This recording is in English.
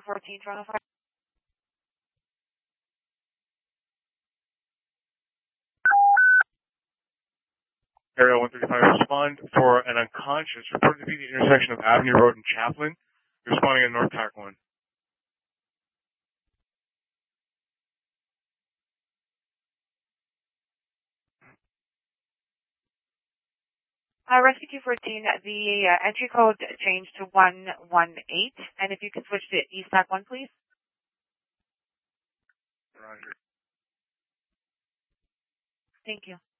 14 Toronto Fire. Area 135, respond for an unconscious, reported to be the intersection of Avenue Road and Chaplin. Responding in North Tac 1. Rescue 214, the entry code changed to 118, and if you can switch to East Tac 1, please. Roger. Thank you.